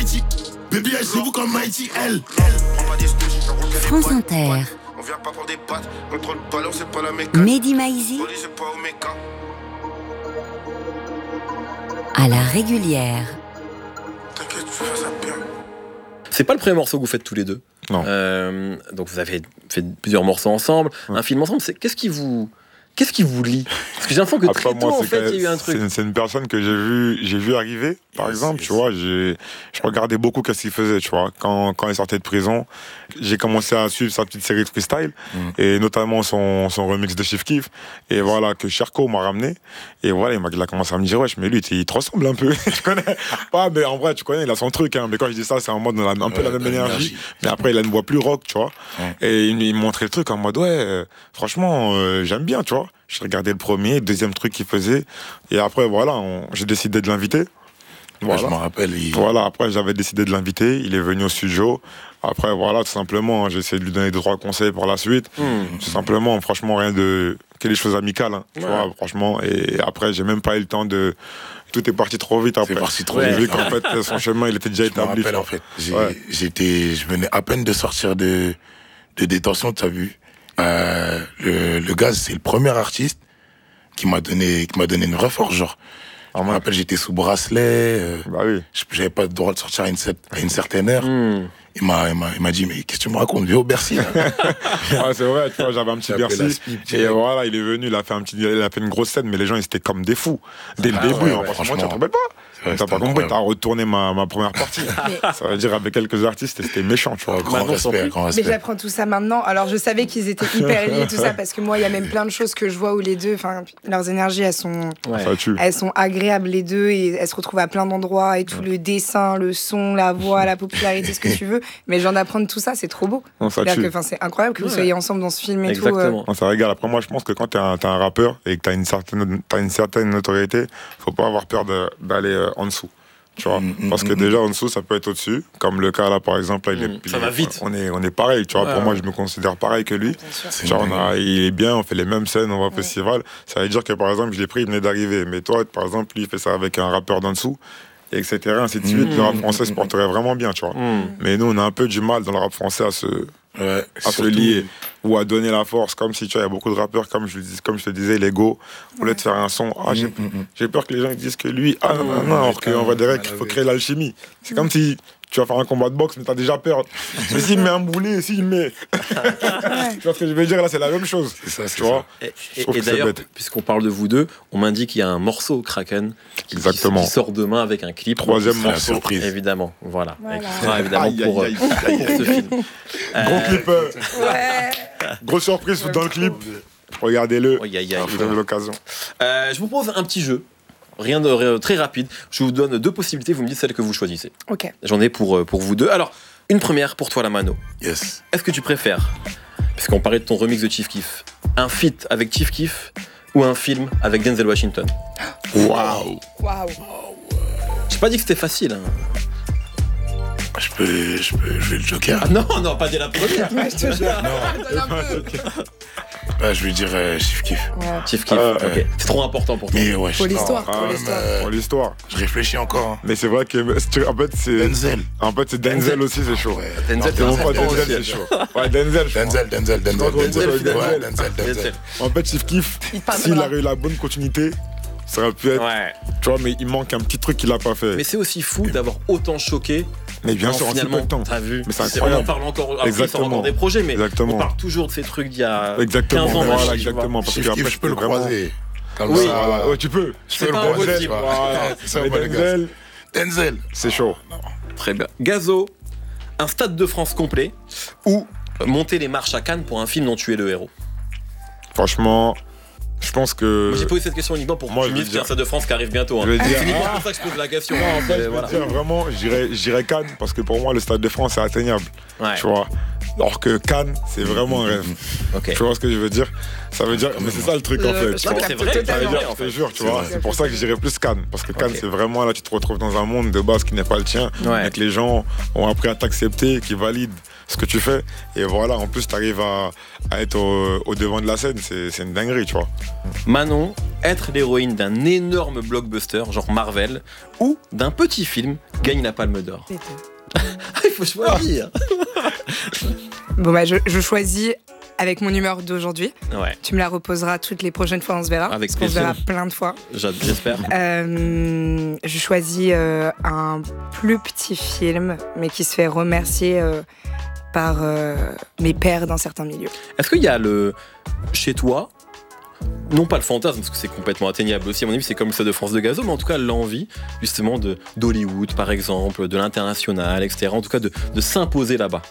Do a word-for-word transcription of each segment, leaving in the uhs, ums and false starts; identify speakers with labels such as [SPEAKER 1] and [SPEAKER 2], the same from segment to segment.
[SPEAKER 1] Mighty. Baby, I see vous comme Mighty L.
[SPEAKER 2] France Inter.
[SPEAKER 3] On vient pas pour des pattes, contrôle ballon, c'est pas la mécanique.
[SPEAKER 2] Mehdi Maizi.
[SPEAKER 3] Police, c'est pas au méca.
[SPEAKER 2] À la régulière.
[SPEAKER 3] T'inquiète, tu fais ça bien.
[SPEAKER 4] C'est pas le premier morceau que vous faites tous les deux.
[SPEAKER 5] Non.
[SPEAKER 4] Euh, donc vous avez fait plusieurs morceaux ensemble, ouais. Un film ensemble. C'est, qu'est-ce qui vous, qu'est-ce qui vous lie? Parce que j'ai l'impression que
[SPEAKER 5] Après,
[SPEAKER 4] très tôt,
[SPEAKER 5] moi,
[SPEAKER 4] en fait, il y a eu un truc.
[SPEAKER 5] C'est une, c'est une personne que j'ai vu, j'ai vu arriver, par yes, exemple, yes. Tu vois. J'ai, je regardais beaucoup qu'est-ce qu'il faisait, tu vois. Quand, quand il sortait de prison, j'ai commencé à suivre sa petite série de freestyle, mm. et notamment son, son remix de Chief Keef. Et voilà, que Sherco m'a ramené. Et voilà, il m'a, il a commencé à me dire, wesh, mais lui, il te ressemble un peu. Tu connais? Pas, mais en vrai, tu connais, il a son truc, hein. Mais quand je dis ça, c'est en mode, on a un peu ouais, la même énergie. énergie. Mais après, il a une voix plus rock, tu vois. Ouais. Et il, il me montrait le truc en mode, ouais, euh, franchement, euh, j'aime bien, tu vois. Je regardais le premier, le deuxième truc qu'il faisait. Et après, voilà, on, j'ai décidé de l'inviter.
[SPEAKER 1] Voilà. Ouais, je m'en rappelle. Il...
[SPEAKER 5] Voilà, après, j'avais décidé de l'inviter. Il est venu au studio. Après, voilà, tout simplement, j'ai essayé de lui donner deux, trois conseils pour la suite. Mmh. Tout simplement, franchement, rien de... que des choses amicales, hein, tu ouais. vois, franchement. Et après, j'ai même pas eu le temps de... Tout est parti trop vite après.
[SPEAKER 1] C'est parti trop
[SPEAKER 5] j'ai
[SPEAKER 1] vite.
[SPEAKER 5] J'ai vu qu'en fait, son chemin, il était déjà
[SPEAKER 1] je
[SPEAKER 5] établi.
[SPEAKER 1] Je me rappelle, en fait. J'ai, ouais. j'étais, je venais à peine de sortir de, de détention, tu as vu. Euh, le, le gars, c'est le premier artiste qui m'a donné, qui m'a donné une vraie force, genre. Alors, je me rappelle, j'étais sous bracelet. Euh,
[SPEAKER 5] bah oui.
[SPEAKER 1] J'avais pas le droit de sortir à une, à une certaine heure. Mm. Il m'a, il m'a, il m'a dit, mais qu'est-ce que tu me racontes? Viens au Bercy.
[SPEAKER 5] Ouais, c'est vrai, tu vois, j'avais un petit Bercy. Et voilà, il est venu, il a fait un petit, il a fait une grosse scène, mais les gens, ils étaient comme des fous. Dès le ah, début, ouais, hein, ouais, franchement, tu te rappelles pas? Ouais, t'as pas compris, t'as retourné ma, ma première partie. Ça veut dire avec quelques artistes, c'était méchant, tu vois.
[SPEAKER 1] Grand respect, grand respect.
[SPEAKER 6] Mais j'apprends tout ça maintenant. Alors je savais qu'ils étaient hyper liés, tout ça, parce que moi, il y a même plein de choses que je vois où les deux, enfin, leurs énergies, elles sont,
[SPEAKER 5] ouais.
[SPEAKER 6] elles sont agréables les deux et elles se retrouvent à plein d'endroits et tout ouais. le dessin, le son, la voix, la popularité, ce que tu veux. Mais genre d'apprendre tout ça, c'est trop beau.
[SPEAKER 5] Non, ça tue.
[SPEAKER 6] Que, c'est incroyable que vous ouais. soyez ensemble dans ce film et
[SPEAKER 4] exactement.
[SPEAKER 6] tout.
[SPEAKER 5] Non, ça régale. Après moi, je pense que quand t'es un, t'es un rappeur et que t'as une certaine, t'as une certaine notoriété, faut pas avoir peur de, d'aller euh, en dessous. Tu vois, mmh, parce que mmh, déjà en dessous ça peut être au-dessus, comme le cas là par exemple là, il est, mmh,
[SPEAKER 4] ça
[SPEAKER 5] il
[SPEAKER 4] va
[SPEAKER 5] est,
[SPEAKER 4] vite.
[SPEAKER 5] On est on est pareil, tu vois. Ouais, pour ouais. moi je me considère pareil que lui. Genre on a, il est bien, on fait les mêmes scènes, on va au ouais. festival. Ça veut dire que par exemple je l'ai pris, il venait d'arriver, mais toi par exemple lui il fait ça avec un rappeur d'en dessous, et cetera. Ainsi de suite. Mmh, le rap français mmh, se porterait vraiment bien, tu vois. Mmh. Mais nous on a un peu du mal dans le rap français à se
[SPEAKER 1] Ouais,
[SPEAKER 5] à se lier ou à donner la force, comme si tu vois, il y a beaucoup de rappeurs, comme je, comme je te disais, l'ego, voulait ouais. te faire un son. Ah, j'ai, mm-hmm. j'ai peur que les gens disent que lui, ah non, non, non, alors qu'en vrai, direct, il faut créer l'alchimie. C'est mm-hmm. comme si tu vas faire un combat de boxe, mais t'as déjà peur. Mais s'il met un boulet, s'il met. Tu vois ce que je veux dire, là, c'est la même chose.
[SPEAKER 1] C'est ça, c'est
[SPEAKER 5] tu vois.
[SPEAKER 4] Et, et, et d'ailleurs, puisqu'on parle de vous deux, on m'indique qu'il y a un morceau Kraken qui, qui, qui sort demain avec un clip.
[SPEAKER 5] Troisième morceau.
[SPEAKER 4] Surprise. Évidemment, voilà.
[SPEAKER 6] voilà.
[SPEAKER 4] Extra, évidemment, aïe, pour, aïe, aïe, pour ce film.
[SPEAKER 5] Gros clip. Euh,
[SPEAKER 6] ouais.
[SPEAKER 5] Grosse surprise dans le clip. Regardez-le.
[SPEAKER 4] Aïe, aïe, aïe.
[SPEAKER 5] Vous avez l'occasion.
[SPEAKER 4] Euh, je vous propose un petit jeu. Rien de euh, très rapide. Je vous donne deux possibilités, vous me dites celle que vous choisissez.
[SPEAKER 6] Ok.
[SPEAKER 4] J'en ai pour, euh, pour vous deux. Alors, une première pour toi, la Mano.
[SPEAKER 1] Yes.
[SPEAKER 4] Est-ce que tu préfères, puisqu'on parlait de ton remix de Chief Keef, un feat avec Chief Keef ou un film avec Denzel Washington?
[SPEAKER 1] Waouh.
[SPEAKER 6] Waouh.
[SPEAKER 4] J'ai pas dit que c'était facile. Hein.
[SPEAKER 1] Je peux, je peux jouer le Joker.
[SPEAKER 4] Ah non, non, pas dès la première.
[SPEAKER 6] Ouais, je te jure.
[SPEAKER 1] Non. Bah, je vais dire euh, Chief Keef.
[SPEAKER 6] Ouais.
[SPEAKER 4] Chief Keef, euh, ok. C'est trop important pour toi.
[SPEAKER 1] Mais ouais,
[SPEAKER 6] pour l'histoire.
[SPEAKER 5] Non, pour l'histoire. Euh, pour l'histoire.
[SPEAKER 1] Je réfléchis encore. Hein.
[SPEAKER 5] Mais c'est vrai que, en fait, c'est.
[SPEAKER 1] Denzel.
[SPEAKER 5] En fait, c'est Denzel, Denzel aussi, c'est chaud.
[SPEAKER 4] Ouais. Denzel,
[SPEAKER 5] non, Denzel, Denzel, Denzel c'est chaud. Ouais, Denzel.
[SPEAKER 1] Denzel, Denzel, Denzel, Denzel.
[SPEAKER 5] Denzel,
[SPEAKER 1] ouais, Denzel, Denzel.
[SPEAKER 5] En fait, Chief Keef, s'il a eu la bonne continuité, ça aurait pu être. Ouais. Tu vois, mais il manque un petit truc qu'il a pas fait.
[SPEAKER 4] Mais c'est aussi fou d'avoir autant choqué.
[SPEAKER 5] Mais bien sûr,
[SPEAKER 4] finalement,
[SPEAKER 5] on temps.
[SPEAKER 4] T'as vu.
[SPEAKER 5] Mais c'est incroyable.
[SPEAKER 4] On en parle encore, après, encore des projets, mais
[SPEAKER 5] exactement.
[SPEAKER 4] on parle toujours de ces trucs d'il y a
[SPEAKER 5] exactement.
[SPEAKER 4] quinze ans.
[SPEAKER 5] Voilà, exactement. Parce
[SPEAKER 1] que après, je peux le croiser.
[SPEAKER 5] Comme oui. ça. Voilà. Ouais, tu peux.
[SPEAKER 4] Je peux le croiser.
[SPEAKER 5] C'est ça, Denzel.
[SPEAKER 1] Denzel.
[SPEAKER 5] C'est chaud.
[SPEAKER 4] Très bien. Gazo, un Stade de France complet ou monter les marches à Cannes pour un film dont tu es le héros?
[SPEAKER 5] Franchement. Je pense que.
[SPEAKER 4] Moi, j'ai posé cette question uniquement pour moi, je me dire... un Stade de France qui arrive bientôt. Hein.
[SPEAKER 5] Je vais dire...
[SPEAKER 4] C'est uniquement pour ça que je pose la question.
[SPEAKER 5] Non, en fait, je voilà. dire, vraiment, j'irais, j'irais Cannes parce que pour moi, le Stade de France est atteignable. Ouais. Tu vois. Alors que Cannes, c'est vraiment un rêve.
[SPEAKER 4] Ok.
[SPEAKER 5] Tu vois ce que je veux dire? Ça veut dire, mais c'est ça le truc en
[SPEAKER 6] Euh,
[SPEAKER 5] fait.
[SPEAKER 6] je
[SPEAKER 5] tu vois.
[SPEAKER 6] crois
[SPEAKER 4] c'est
[SPEAKER 6] que
[SPEAKER 4] vrai,
[SPEAKER 6] t'as
[SPEAKER 5] Ça veut
[SPEAKER 6] totalement-
[SPEAKER 5] dire, je te jure, tu
[SPEAKER 1] C'est
[SPEAKER 5] vois.
[SPEAKER 1] vrai.
[SPEAKER 5] C'est pour ça que je dirais plus Cannes. Parce que Cannes,
[SPEAKER 4] Ok.
[SPEAKER 5] c'est vraiment là, tu te retrouves dans un monde de base qui n'est pas le tien.
[SPEAKER 4] Ouais.
[SPEAKER 5] Et que les gens ont appris à t'accepter, qui valident ce que tu fais. Et voilà, en plus, tu arrives à, à être au, au devant de la scène. C'est, c'est une dinguerie, tu vois.
[SPEAKER 4] Manon, être l'héroïne d'un énorme blockbuster, genre Marvel, ou d'un petit film, gagne la Palme d'Or. Il faut choisir.
[SPEAKER 6] Bon, bah, je, je choisis avec mon humeur d'aujourd'hui.
[SPEAKER 4] Ouais,
[SPEAKER 6] Tu me la reposeras toutes les prochaines fois, on se verra.
[SPEAKER 4] Avec
[SPEAKER 6] parce qu'on se
[SPEAKER 4] plaisir.
[SPEAKER 6] verra plein de fois.
[SPEAKER 4] j'a- j'espère.
[SPEAKER 6] Euh, je choisis euh, un plus petit film, mais qui se fait remercier euh, par euh, mes pairs d'un certain milieu.
[SPEAKER 4] Est-ce qu'il y a le chez toi, non pas le fantasme parce que c'est complètement atteignable aussi à mon avis, c'est comme le Stade de France de Gazo, mais en tout cas l'envie justement de d'Hollywood par exemple, de l'international, et cetera. En tout cas de, de s'imposer là-bas.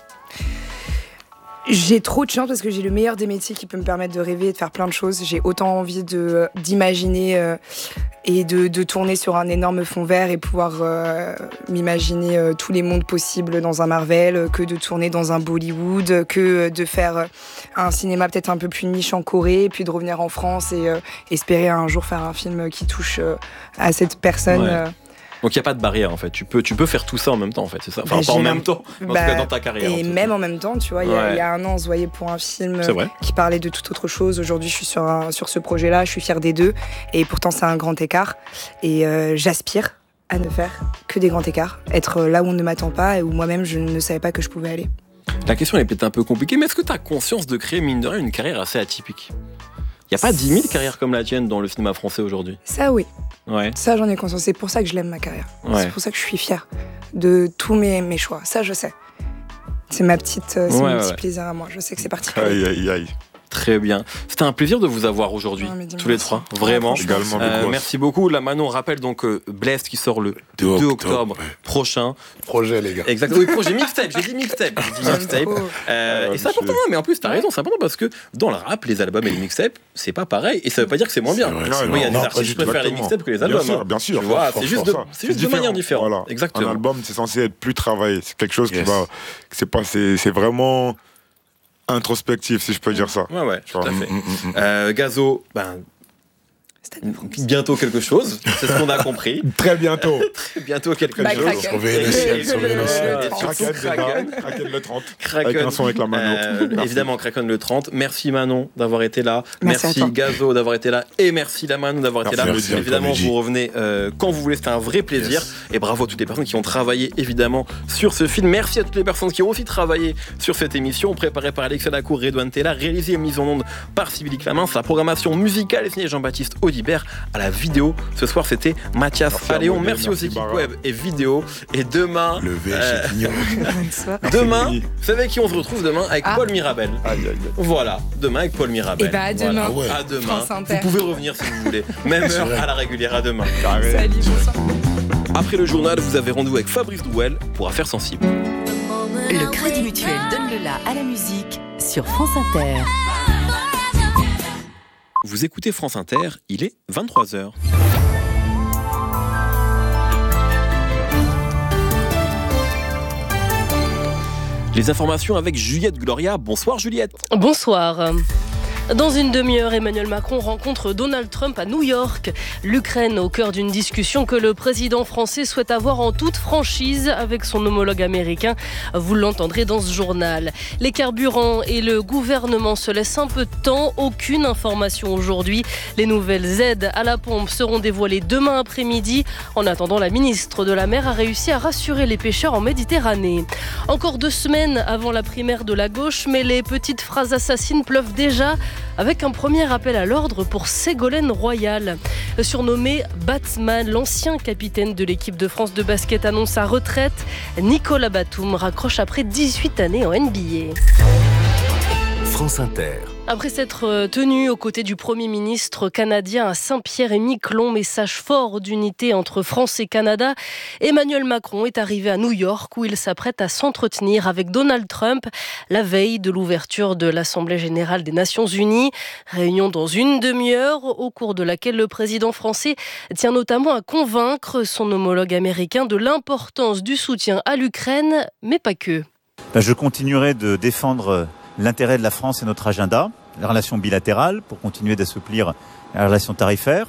[SPEAKER 6] J'ai trop de chance parce que j'ai le meilleur des métiers qui peut me permettre de rêver et de faire plein de choses. J'ai autant envie de, d'imaginer euh, et de, de tourner sur un énorme fond vert et pouvoir euh, m'imaginer euh, tous les mondes possibles dans un Marvel, euh, que de tourner dans un Bollywood, que euh, de faire euh, un cinéma peut-être un peu plus niche en Corée, et puis de revenir en France et euh, espérer un jour faire un film qui touche euh, à cette personne.
[SPEAKER 4] Ouais.
[SPEAKER 6] euh.
[SPEAKER 4] Donc il n'y a pas de barrière en fait, tu peux, tu peux faire tout ça en même temps en fait, c'est ça. Enfin
[SPEAKER 6] Bah,
[SPEAKER 4] pas en
[SPEAKER 6] j'ai
[SPEAKER 4] même
[SPEAKER 6] l'im-
[SPEAKER 4] temps, mais en
[SPEAKER 6] Bah,
[SPEAKER 4] tout cas dans ta carrière. en
[SPEAKER 6] Et
[SPEAKER 4] tout cas.
[SPEAKER 6] même en même temps, tu vois, il y, a-
[SPEAKER 4] Ouais.
[SPEAKER 6] il y a un an, on se voyait pour un film
[SPEAKER 4] C'est vrai.
[SPEAKER 6] qui parlait de toute autre chose. Aujourd'hui, je suis sur, un- sur ce projet-là, je suis fière des deux. Et pourtant, c'est un grand écart. Et euh, j'aspire à ne faire que des grands écarts. Être là où on ne m'attend pas et où moi-même, je ne savais pas que je pouvais aller.
[SPEAKER 4] La question elle est peut-être un peu compliquée, mais est-ce que tu as conscience de créer mine de rien une carrière assez atypique? Il n'y a pas dix mille carrières comme la tienne dans le cinéma français aujourd'hui.
[SPEAKER 6] Ça, oui.
[SPEAKER 4] Ouais.
[SPEAKER 6] Ça, j'en ai conscience. C'est pour ça que je l'aime, ma carrière.
[SPEAKER 4] Ouais.
[SPEAKER 6] C'est pour ça que je suis fière de tous mes, mes choix. Ça, je sais. C'est ma petite, euh, c'est
[SPEAKER 4] Ouais,
[SPEAKER 6] mon
[SPEAKER 4] ouais,
[SPEAKER 6] petit
[SPEAKER 4] ouais.
[SPEAKER 6] plaisir à moi. Je sais que c'est particulier.
[SPEAKER 5] Aïe, aïe, aïe.
[SPEAKER 4] Très bien. C'était un plaisir de vous avoir aujourd'hui,
[SPEAKER 6] Non, mais dis-moi
[SPEAKER 4] tous les
[SPEAKER 6] merci.
[SPEAKER 4] trois.
[SPEAKER 6] Ouais,
[SPEAKER 4] Vraiment.
[SPEAKER 6] franchement,
[SPEAKER 5] Également,
[SPEAKER 4] Euh,
[SPEAKER 5] Big Boss.
[SPEAKER 4] merci beaucoup. Là, Manon rappelle donc euh, Blessed qui sort le
[SPEAKER 1] deux
[SPEAKER 4] deux
[SPEAKER 1] octobre,
[SPEAKER 4] octobre
[SPEAKER 1] ouais.
[SPEAKER 4] prochain.
[SPEAKER 1] Projet, les gars.
[SPEAKER 4] Exact. Oui, projet mixtape. J'ai dit mixtape. J'ai dit
[SPEAKER 6] J'aime
[SPEAKER 4] mixtape.
[SPEAKER 6] trop.
[SPEAKER 4] Euh,
[SPEAKER 5] Ouais,
[SPEAKER 4] et c'est important,
[SPEAKER 5] monsieur.
[SPEAKER 4] mais en plus, t'as raison, c'est important parce que dans le rap, les albums et les mixtapes, c'est pas pareil. Et ça veut pas dire que c'est moins bien.
[SPEAKER 1] C'est vrai,
[SPEAKER 5] Non,
[SPEAKER 1] c'est
[SPEAKER 4] Moi, il y a
[SPEAKER 1] vrai.
[SPEAKER 4] des
[SPEAKER 1] Non,
[SPEAKER 4] artistes
[SPEAKER 1] pas
[SPEAKER 4] qui
[SPEAKER 1] du tout.
[SPEAKER 4] préfèrent les
[SPEAKER 5] Exactement.
[SPEAKER 4] mixtapes que les
[SPEAKER 5] Bien
[SPEAKER 4] albums.
[SPEAKER 5] sûr,
[SPEAKER 4] hein.
[SPEAKER 5] bien sûr.
[SPEAKER 4] Tu vois,
[SPEAKER 5] Fort,
[SPEAKER 4] c'est juste,
[SPEAKER 5] fort,
[SPEAKER 4] de,
[SPEAKER 5] ça.
[SPEAKER 4] c'est juste de
[SPEAKER 5] différent.
[SPEAKER 4] manière différente.
[SPEAKER 5] Voilà.
[SPEAKER 4] Exactement.
[SPEAKER 5] Un album, c'est censé être plus travaillé. C'est quelque chose qui
[SPEAKER 1] Yes.
[SPEAKER 5] va. C'est pas. C'est, c'est vraiment introspectif, si je peux dire ça.
[SPEAKER 4] Ouais, ouais,
[SPEAKER 5] Tu
[SPEAKER 4] tout
[SPEAKER 5] vois.
[SPEAKER 4] à fait.
[SPEAKER 1] Mm, mm, mm, mm.
[SPEAKER 4] Euh, Gazo, ben,
[SPEAKER 6] Stade de France.
[SPEAKER 4] bientôt quelque chose. C'est ce qu'on a compris.
[SPEAKER 5] Très bientôt.
[SPEAKER 4] Bientôt quelque
[SPEAKER 6] Bah,
[SPEAKER 4] chose.
[SPEAKER 6] Kraken.
[SPEAKER 1] Surveillez le ciel,
[SPEAKER 6] Que
[SPEAKER 1] surveillez le
[SPEAKER 6] le-
[SPEAKER 1] ciel.
[SPEAKER 6] le-
[SPEAKER 4] Surtout
[SPEAKER 5] Kraken,
[SPEAKER 4] Kraken.
[SPEAKER 5] déjà. Kraken le trente.
[SPEAKER 4] Kraken.
[SPEAKER 5] Avec un son avec la Mano.
[SPEAKER 4] Euh,
[SPEAKER 5] Merci.
[SPEAKER 4] évidemment, Kraken le trente. Merci Manon d'avoir été là.
[SPEAKER 6] Merci à toi.
[SPEAKER 4] Gazo d'avoir été là. Et merci la Manon d'avoir été
[SPEAKER 5] Merci,
[SPEAKER 4] là.
[SPEAKER 1] merci,
[SPEAKER 4] évidemment,
[SPEAKER 1] Luigi.
[SPEAKER 4] vous revenez euh, quand vous voulez. C'était un vrai plaisir.
[SPEAKER 1] Yes.
[SPEAKER 4] Et bravo à toutes les personnes qui ont travaillé évidemment sur ce film. Merci à toutes les personnes qui ont aussi travaillé sur cette émission. Préparée par Alexia Lacour, Redouane Tella. Réalisée et mise en onde par Sybille Clamins. La programmation musicale est signée Jean-Baptiste Audibert. À la vidéo, ce soir, c'était Mathias
[SPEAKER 5] Merci à
[SPEAKER 4] Alléon.
[SPEAKER 5] Modèle,
[SPEAKER 4] Merci aux
[SPEAKER 5] merci
[SPEAKER 4] équipes
[SPEAKER 5] Bara.
[SPEAKER 4] web et vidéo. Et demain,
[SPEAKER 1] Le V
[SPEAKER 4] Euh,
[SPEAKER 1] chez Pignon.
[SPEAKER 6] Bonsoir.
[SPEAKER 4] demain,
[SPEAKER 5] Fini.
[SPEAKER 4] vous savez qui on se retrouve demain avec
[SPEAKER 6] Ah.
[SPEAKER 4] Paul Mirabel.
[SPEAKER 5] Aïe, aïe, aïe.
[SPEAKER 4] Voilà, demain avec Paul Mirabel.
[SPEAKER 6] Et bah, à demain.
[SPEAKER 4] Voilà.
[SPEAKER 1] Ah ouais.
[SPEAKER 4] À demain.
[SPEAKER 6] France Inter.
[SPEAKER 4] Vous pouvez revenir si vous voulez. Même
[SPEAKER 1] C'est
[SPEAKER 4] heure
[SPEAKER 1] vrai.
[SPEAKER 4] à la régulière. À demain.
[SPEAKER 5] Carré.
[SPEAKER 6] Salut, bonsoir.
[SPEAKER 4] Après le journal, vous avez rendez-vous avec Fabrice Douel pour Affaires Sensibles.
[SPEAKER 2] Le Crédit Mutuel donne le la à la musique sur France Inter.
[SPEAKER 4] Vous écoutez France Inter, il est vingt-trois heures. Les informations avec Juliette Gloria. Bonsoir Juliette.
[SPEAKER 7] Bonsoir. Dans une demi-heure, Emmanuel Macron rencontre Donald Trump à New York. L'Ukraine au cœur d'une discussion que le président français souhaite avoir en toute franchise avec son homologue américain. Vous l'entendrez dans ce journal. Les carburants et le gouvernement se laissent un peu de temps. Aucune information aujourd'hui. Les nouvelles aides à la pompe seront dévoilées demain après-midi. En attendant, la ministre de la Mer a réussi à rassurer les pêcheurs en Méditerranée. Encore deux semaines avant la primaire de la gauche, mais les petites phrases assassines pleuvent déjà avec un premier appel à l'ordre pour Ségolène Royal. Surnommé Batman, l'ancien capitaine de l'équipe de France de basket annonce sa retraite. Nicolas Batum raccroche après dix-huit années en N B A.
[SPEAKER 8] France Inter.
[SPEAKER 7] Après s'être tenu aux côtés du Premier ministre canadien à Saint-Pierre-et-Miquelon, message fort d'unité entre France et Canada, Emmanuel Macron est arrivé à New York où il s'apprête à s'entretenir avec Donald Trump la veille de l'ouverture de l'Assemblée générale des Nations unies. Réunion dans une demi-heure au cours de laquelle le président français tient notamment à convaincre son homologue américain de l'importance du soutien à l'Ukraine, mais pas que.
[SPEAKER 8] ben, je continuerai de défendre l'intérêt de la France et notre agenda, la relation bilatérale pour continuer d'assouplir la relation tarifaire,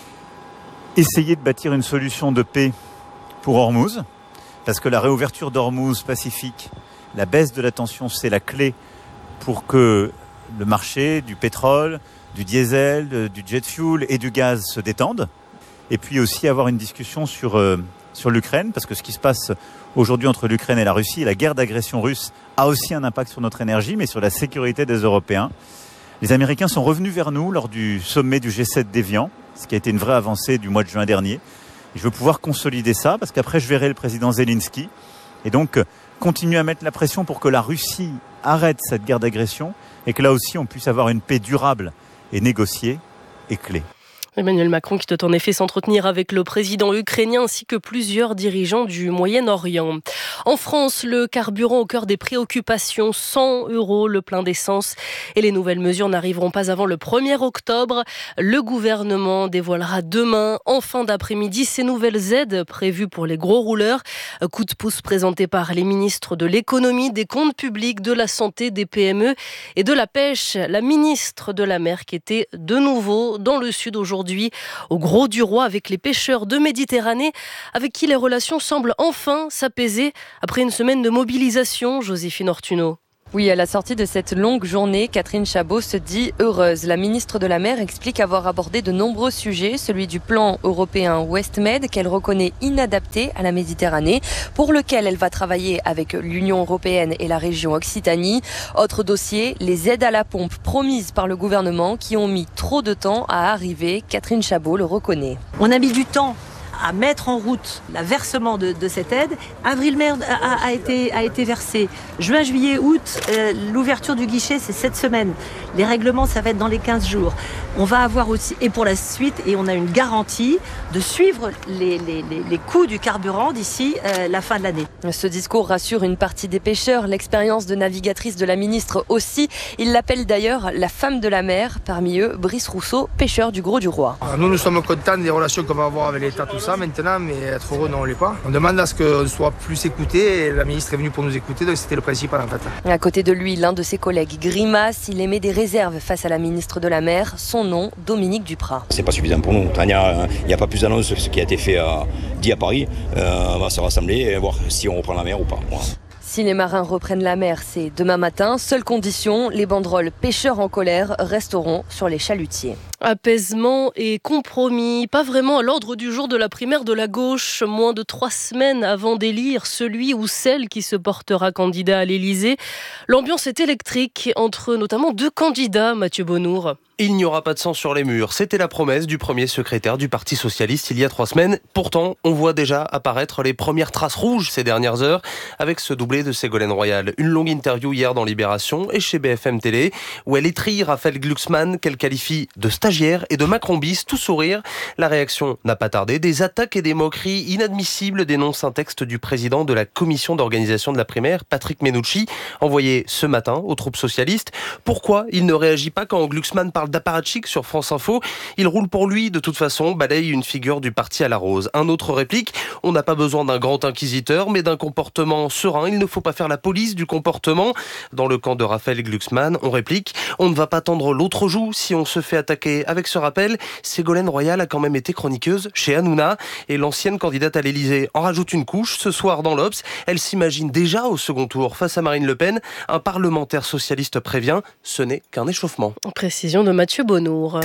[SPEAKER 8] essayer de bâtir une solution de paix pour Hormuz, parce que la réouverture d'Hormuz Pacifique, la baisse de la tension, c'est la clé pour que le marché du pétrole, du diesel, du jet fuel et du gaz se détendent. Et puis aussi avoir une discussion sur, euh, sur l'Ukraine, parce que ce qui se passe aujourd'hui entre l'Ukraine et la Russie, la guerre d'agression russe a aussi un impact sur notre énergie, mais sur la sécurité des Européens. Les Américains sont revenus vers nous lors du sommet du G sept d'Évian, ce qui a été une vraie avancée du mois de juin dernier. Et je veux pouvoir consolider ça, parce qu'après je verrai le président Zelensky. Et donc, continuer à mettre la pression pour que la Russie arrête cette guerre d'agression et que là aussi on puisse avoir une paix durable et négociée et clé.
[SPEAKER 7] Emmanuel Macron qui doit en effet s'entretenir avec le président ukrainien ainsi que plusieurs dirigeants du Moyen-Orient. En France, le carburant au cœur des préoccupations, cent euros le plein d'essence. Et les nouvelles mesures n'arriveront pas avant le premier octobre. Le gouvernement dévoilera demain, en fin d'après-midi, ces nouvelles aides prévues pour les gros rouleurs. Coup de pouce présenté par les ministres de l'économie, des comptes publics, de la santé, des P M E et de la pêche. La ministre de la Mer qui était de nouveau dans le sud aujourd'hui, au Gros du Roi avec les pêcheurs de Méditerranée avec qui les relations semblent enfin s'apaiser après une semaine de mobilisation. Joséphine Ortuno.
[SPEAKER 9] Oui, à la sortie de cette longue journée, Catherine Chabot se dit heureuse. La ministre de la Mer explique avoir abordé de nombreux sujets, celui du plan européen WestMed qu'elle reconnaît inadapté à la Méditerranée, pour lequel elle va travailler avec l'Union européenne et la région Occitanie. Autre dossier, les aides à la pompe promises par le gouvernement qui ont mis trop de temps à arriver. Catherine Chabot le reconnaît.
[SPEAKER 10] On a mis du temps à mettre en route le versement de, de cette aide. Avril-mai a, a, été, a été versé. Juin, juillet, août, euh, l'ouverture du guichet, c'est sept semaines. Les règlements, ça va être dans les quinze jours. On va avoir aussi, et pour la suite, et on a une garantie de suivre les, les, les, les coûts du carburant d'ici euh, la fin de l'année.
[SPEAKER 9] Ce discours rassure une partie des pêcheurs. L'expérience de navigatrice de la ministre aussi. Il l'appelle d'ailleurs la femme de la mer. Parmi eux, Brice Rousseau, pêcheur du Gros du Roi.
[SPEAKER 11] Nous, nous sommes contents des relations qu'on va avoir avec l'État, tout ça maintenant, mais être heureux, non, on ne l'est pas. On demande à ce qu'on soit plus écouté et la ministre est venue pour nous écouter, donc c'était le principal en fait.
[SPEAKER 9] À côté de lui, l'un de ses collègues grimace, il émet des réserves face à la ministre de la Mer, son nom, Dominique Duprat.
[SPEAKER 12] C'est pas suffisant pour nous. Il n'y a, a pas plus d'annonce que ce qui a été fait à, dit à Paris. Euh, on va se rassembler et voir si on reprend la mer ou pas. Voilà.
[SPEAKER 9] Si les marins reprennent la mer, c'est demain matin. Seule condition, les banderoles pêcheurs en colère resteront sur les chalutiers.
[SPEAKER 7] Apaisement et compromis, pas vraiment à l'ordre du jour de la primaire de la gauche, moins de trois semaines avant d'élire celui ou celle qui se portera candidat à l'Élysée. L'ambiance est électrique entre notamment deux candidats, Mathieu Bonnour.
[SPEAKER 13] Il n'y aura pas de sang sur les murs. C'était la promesse du premier secrétaire du Parti Socialiste il y a trois semaines. Pourtant, on voit déjà apparaître les premières traces rouges ces dernières heures avec ce doublé de Ségolène Royal. Une longue interview hier dans Libération et chez B F M Télé où elle étrille Raphaël Glucksmann qu'elle qualifie de stagiaire et de Macron-bis, tout sourire. La réaction n'a pas tardé. Des attaques et des moqueries inadmissibles dénonce un texte du président de la commission d'organisation de la primaire, Patrick Menucci, envoyé ce matin aux troupes socialistes. Pourquoi il ne réagit pas quand Glucksmann parle d'apparatchik sur France Info? Il roule pour lui, de toute façon, balaye une figure du parti à la rose. Un autre réplique, on n'a pas besoin d'un grand inquisiteur, mais d'un comportement serein. Il ne faut pas faire la police du comportement. Dans le camp de Raphaël Glucksmann, on réplique, on ne va pas tendre l'autre joue si on se fait attaquer. Avec ce rappel, Ségolène Royal a quand même été chroniqueuse chez Hanouna et l'ancienne candidate à l'Élysée en rajoute une couche. Ce soir, dans l'Obs, elle s'imagine déjà au second tour face à Marine Le Pen. Un parlementaire socialiste prévient, ce n'est qu'un échauffement.
[SPEAKER 7] Précision de Mathieu Bonnour.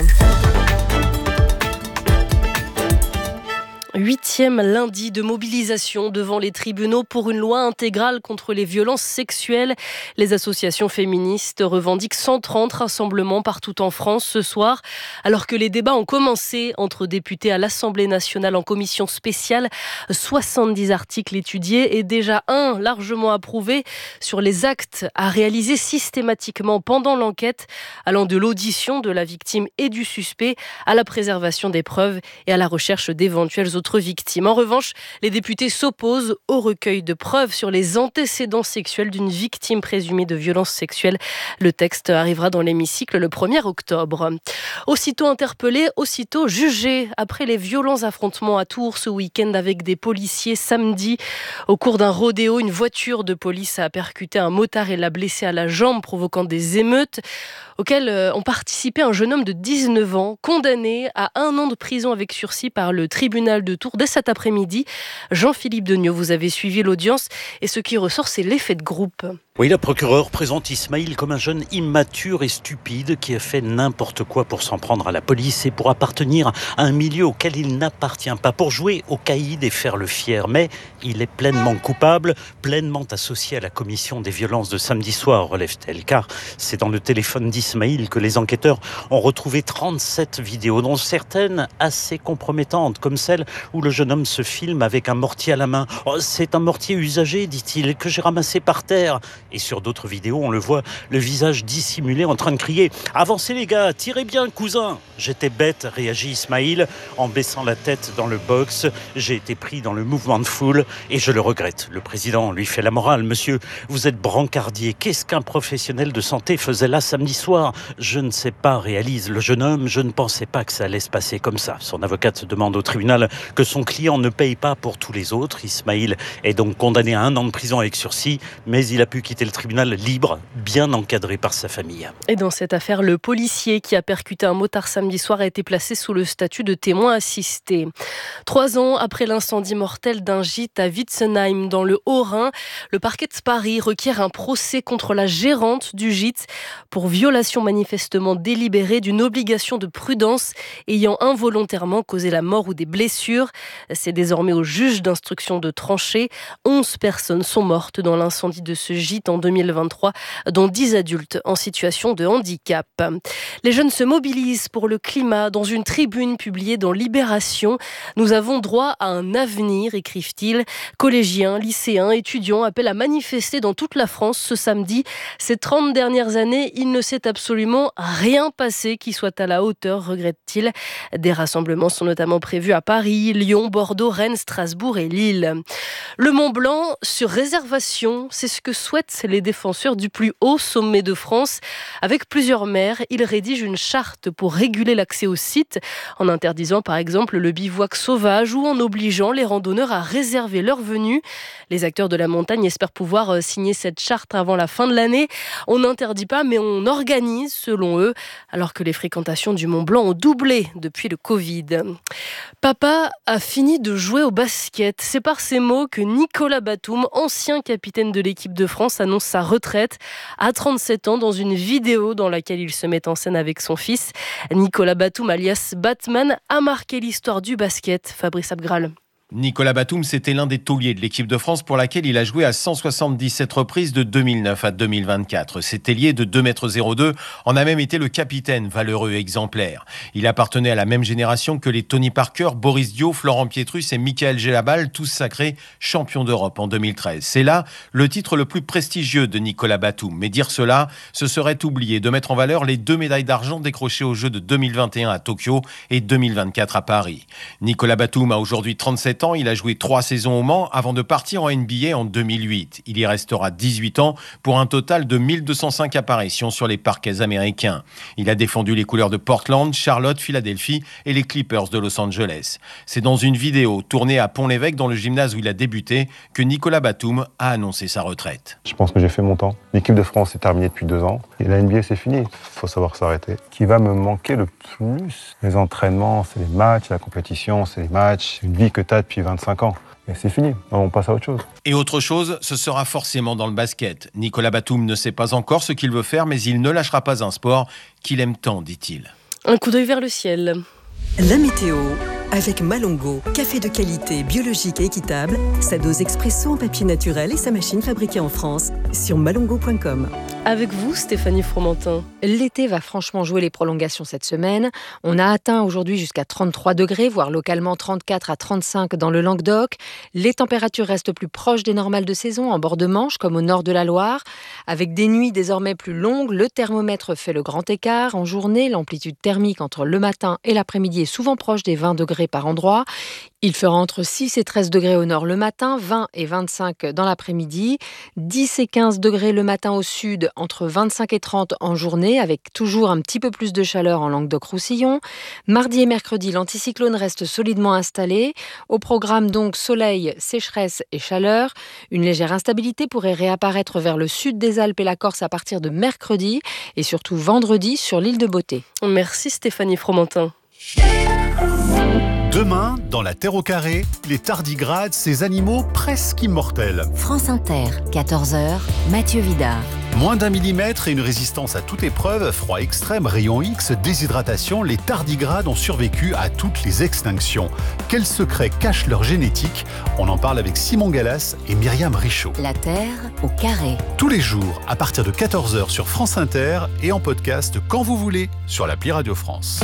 [SPEAKER 7] Huitième lundi de mobilisation devant les tribunaux pour une loi intégrale contre les violences sexuelles. Les associations féministes revendiquent cent trente rassemblements partout en France ce soir, alors que les débats ont commencé entre députés à l'Assemblée nationale en commission spéciale. soixante-dix articles étudiés et déjà un largement approuvé sur les actes à réaliser systématiquement pendant l'enquête, allant de l'audition de la victime et du suspect à la préservation des preuves et à la recherche d'éventuels autres autres victimes. En revanche, les députés s'opposent au recueil de preuves sur les antécédents sexuels d'une victime présumée de violences sexuelles. Le texte arrivera dans l'hémicycle le premier octobre. Aussitôt interpellé, aussitôt jugé. Après les violents affrontements à Tours ce week-end avec des policiers samedi, au cours d'un rodéo, une voiture de police a percuté un motard et l'a blessé à la jambe, provoquant des émeutes auxquelles ont participé un jeune homme de dix-neuf ans, condamné à un an de prison avec sursis par le tribunal de Tours dès cet après-midi. Jean-Philippe Degnaud, vous avez suivi l'audience et ce qui ressort, c'est l'effet de groupe.
[SPEAKER 14] Oui, la procureure présente Ismaïl comme un jeune immature et stupide qui a fait n'importe quoi pour s'en prendre à la police et pour appartenir à un milieu auquel il n'appartient pas, pour jouer au caïd et faire le fier. Mais il est pleinement coupable, pleinement associé à la commission des violences de samedi soir, relève-t-elle, car c'est dans le téléphone d'Ismaïl que les enquêteurs ont retrouvé trente-sept vidéos, dont certaines assez compromettantes, comme celle où le jeune homme se filme avec un mortier à la main. Oh, c'est un mortier usagé, dit-il, que j'ai ramassé par terre. Et sur d'autres vidéos, on le voit, le visage dissimulé en train de crier « Avancez les gars, tirez bien, cousin !» J'étais bête, réagit Ismaïl, en baissant la tête dans le box. J'ai été pris dans le mouvement de foule et je le regrette. Le président lui fait la morale. « Monsieur, vous êtes brancardier. Qu'est-ce qu'un professionnel de santé faisait là samedi soir ?» Je ne sais pas, réalise le jeune homme. Je ne pensais pas que ça allait se passer comme ça. Son avocate demande au tribunal que son client ne paye pas pour tous les autres. Ismaïl est donc condamné à un an de prison avec sursis, mais il a pu quitter le tribunal libre, bien encadré par sa famille.
[SPEAKER 7] Et dans cette affaire, le policier qui a percuté un motard samedi soir a été placé sous le statut de témoin assisté. Trois ans après l'incendie mortel d'un gîte à Witzenheim, dans le Haut-Rhin, le parquet de Paris requiert un procès contre la gérante du gîte pour violation manifestement délibérée d'une obligation de prudence ayant involontairement causé la mort ou des blessures. C'est désormais au juge d'instruction de trancher. Onze personnes sont mortes dans l'incendie de ce gîte en deux mille vingt-trois, dont dix adultes en situation de handicap. Les jeunes se mobilisent pour le climat. Dans une tribune publiée dans Libération, nous avons droit à un avenir, écrivent-ils. Collégiens, lycéens, étudiants appellent à manifester dans toute la France ce samedi. Ces trente dernières années, il ne s'est absolument rien passé qui soit à la hauteur, regrette-t-il. Des rassemblements sont notamment prévus à Paris, Lyon, Bordeaux, Rennes, Strasbourg et Lille. Le Mont Blanc sur réservation, c'est ce que souhaitent les défenseurs du plus haut sommet de France. Avec plusieurs maires, ils rédigent une charte pour réguler l'accès au site, en interdisant par exemple le bivouac sauvage ou en obligeant les randonneurs à réserver leur venue. Les acteurs de la montagne espèrent pouvoir signer cette charte avant la fin de l'année. On n'interdit pas, mais on organise, selon eux, alors que les fréquentations du Mont Blanc ont doublé depuis le Covid. Papa a fini de jouer au basket. C'est par ces mots que Nicolas Batum, ancien capitaine de l'équipe de France, annonce sa retraite à trente-sept ans dans une vidéo dans laquelle il se met en scène avec son fils. Nicolas Batum, alias Batman, a marqué l'histoire du basket. Fabrice Abgral.
[SPEAKER 15] Nicolas Batum, c'était l'un des tauliers de l'équipe de France pour laquelle il a joué à cent soixante-dix-sept reprises de deux mille neuf à deux mille vingt-quatre. Cet ailier de deux mètres zéro deux en a même été le capitaine, valeureux exemplaire. Il appartenait à la même génération que les Tony Parker, Boris Dio, Florent Pietrus et Michael Gelabal, tous sacrés champions d'Europe en deux mille treize. C'est là le titre le plus prestigieux de Nicolas Batum. Mais dire cela, ce serait oublier de mettre en valeur les deux médailles d'argent décrochées aux Jeux de deux mille vingt et un à Tokyo et deux mille vingt-quatre à Paris. Nicolas Batum a aujourd'hui trente-sept ans. Il a joué trois saisons au Mans avant de partir en N B A en deux mille huit. Il y restera dix-huit ans pour un total de mille deux cent cinq apparitions sur les parquets américains. Il a défendu les couleurs de Portland, Charlotte, Philadelphie et les Clippers de Los Angeles. C'est dans une vidéo tournée à Pont-l'Évêque, dans le gymnase où il a débuté, que Nicolas Batum a annoncé sa retraite.
[SPEAKER 16] Je pense que j'ai fait mon temps. L'équipe de France est terminée depuis deux ans. Et la N B A, c'est fini. Il faut savoir s'arrêter. Ce qui va me manquer le plus, les entraînements, c'est les matchs, la compétition, c'est les matchs. C'est une vie que tu as depuis vingt-cinq ans. Et c'est fini, on passe à autre chose.
[SPEAKER 15] Et autre chose, ce sera forcément dans le basket. Nicolas Batum ne sait pas encore ce qu'il veut faire, mais il ne lâchera pas un sport qu'il aime tant, dit-il.
[SPEAKER 7] Un coup d'œil vers le ciel.
[SPEAKER 2] La météo avec Malongo, café de qualité, biologique et équitable, sa dose expresso en papier naturel et sa machine fabriquée en France sur malongo point com.
[SPEAKER 7] Avec vous, Stéphanie Fromentin.
[SPEAKER 17] L'été va franchement jouer les prolongations cette semaine. On a atteint aujourd'hui jusqu'à trente-trois degrés, voire localement trente-quatre à trente-cinq dans le Languedoc. Les températures restent plus proches des normales de saison en bord de Manche, comme au nord de la Loire. Avec des nuits désormais plus longues, le thermomètre fait le grand écart. En journée, l'amplitude thermique entre le matin et l'après-midi est souvent proche des vingt degrés par endroit. Il fera entre six et treize degrés au nord le matin, vingt et vingt-cinq dans l'après-midi, dix et quinze degrés le matin au sud, entre vingt-cinq et trente en journée, avec toujours un petit peu plus de chaleur en Languedoc-Roussillon. Mardi et mercredi, l'anticyclone reste solidement installé. Au programme donc soleil, sécheresse et chaleur. Une légère instabilité pourrait réapparaître vers le sud des Alpes et la Corse à partir de mercredi et surtout vendredi sur l'île de Beauté.
[SPEAKER 7] Merci Stéphanie Fromentin.
[SPEAKER 18] Demain, dans la Terre au carré, les tardigrades, ces animaux presque immortels.
[SPEAKER 19] France Inter, quatorze heures, Mathieu Vidard.
[SPEAKER 18] Moins d'un millimètre et une résistance à toute épreuve, froid extrême, rayon X, déshydratation, les tardigrades ont survécu à toutes les extinctions. Quels secrets cachent leur génétique? On en parle avec Simon Gallas et Myriam Richaud.
[SPEAKER 19] La Terre au carré.
[SPEAKER 18] Tous les jours, à partir de quatorze heures sur France Inter et en podcast quand vous voulez sur l'appli Radio France.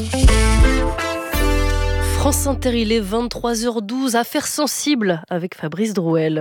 [SPEAKER 7] France Inter, il est vingt-trois heures douze, affaires sensibles avec Fabrice Drouel.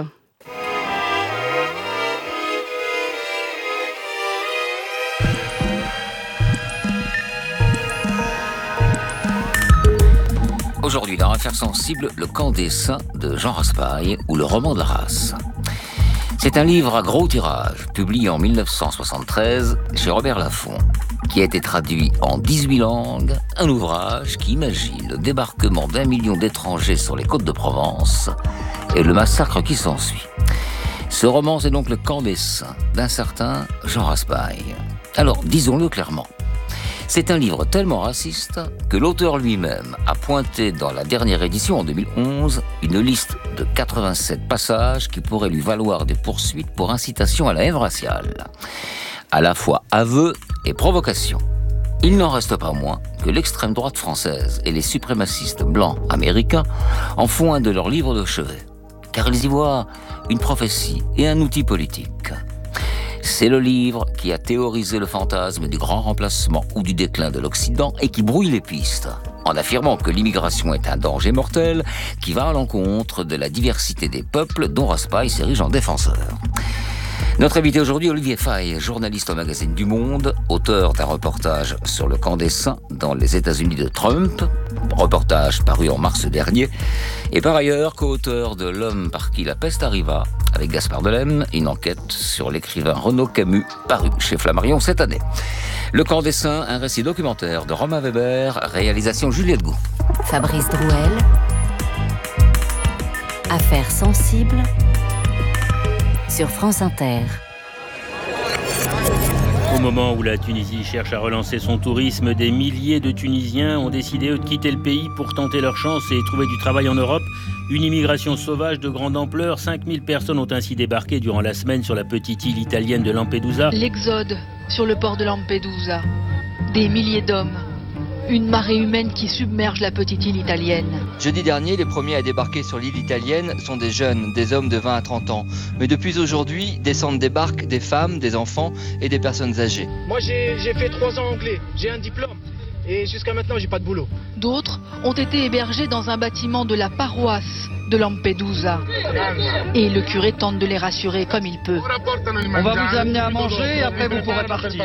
[SPEAKER 20] Aujourd'hui, dans Affaires sensibles, le camp des saints de Jean Raspail ou le roman de la race. C'est un livre à gros tirage, publié en dix-neuf cent soixante-treize chez Robert Laffont, qui a été traduit en dix-huit langues, un ouvrage qui imagine le débarquement d'un million d'étrangers sur les côtes de Provence et le massacre qui s'ensuit. Ce roman, c'est donc le camp des saints d'un certain Jean Raspail. Alors, disons-le clairement, c'est un livre tellement raciste que l'auteur lui-même a pointé dans la dernière édition en deux mille onze une liste de quatre-vingt-sept passages qui pourraient lui valoir des poursuites pour incitation à la haine raciale. À la fois aveu et provocation. Il n'en reste pas moins que l'extrême droite française et les suprémacistes blancs américains en font un de leurs livres de chevet, car ils y voient une prophétie et un outil politique. C'est le livre qui a théorisé le fantasme du grand remplacement ou du déclin de l'Occident et qui brouille les pistes, en affirmant que l'immigration est un danger mortel qui va à l'encontre de la diversité des peuples dont Raspail s'érige en défenseur. Notre invité aujourd'hui, Olivier Faye, journaliste au magazine Du Monde, auteur d'un reportage sur le camp des saints dans les États-Unis de Trump, reportage paru en mars dernier, et par ailleurs co-auteur de L'homme par qui la peste arriva, avec Gaspard Delem, une enquête sur l'écrivain Renaud Camus, paru chez Flammarion cette année. Le camp des saints, un récit documentaire de Romain Weber, réalisation Juliette Gou.
[SPEAKER 19] Fabrice Drouel. Affaires sensibles sur France Inter.
[SPEAKER 21] Au moment où la Tunisie cherche à relancer son tourisme, des milliers de Tunisiens ont décidé eux, de quitter le pays pour tenter leur chance et trouver du travail en Europe. Une immigration sauvage de grande ampleur. cinq mille personnes ont ainsi débarqué durant la semaine sur la petite île italienne de Lampedusa.
[SPEAKER 22] L'exode sur le port de Lampedusa. Des milliers d'hommes. Une marée humaine qui submerge la petite île italienne.
[SPEAKER 23] Jeudi dernier, les premiers à débarquer sur l'île italienne sont des jeunes, des hommes de vingt à trente ans. Mais depuis aujourd'hui, descendent des barques des femmes, des enfants et des personnes âgées.
[SPEAKER 24] Moi, j'ai, j'ai fait trois ans anglais, j'ai un diplôme et jusqu'à maintenant, j'ai pas de boulot.
[SPEAKER 22] D'autres ont été hébergés dans un bâtiment de la paroisse de Lampedusa. Et le curé tente de les rassurer comme il peut.
[SPEAKER 25] On va vous amener à manger et après vous pourrez partir.